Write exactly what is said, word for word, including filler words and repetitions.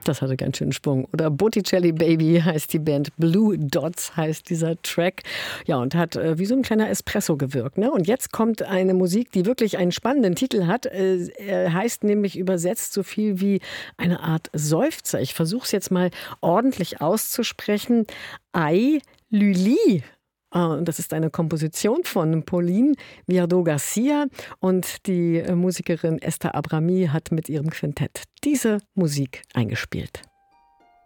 Das hatte ganz schön Schwung. Oder Botticelli Baby heißt die Band, Blue Dots heißt dieser Track. Ja, und hat äh, wie so ein kleiner Espresso gewirkt. Ne? Und jetzt kommt eine Musik, die wirklich einen spannenden Titel hat. Äh, er heißt nämlich übersetzt so viel wie eine Art Seufzer. Ich versuche es jetzt mal ordentlich auszusprechen. Ay Luli. Und das ist eine Komposition von Pauline Viardot-Garcia und die Musikerin Esther Abrami hat mit ihrem Quintett diese Musik eingespielt.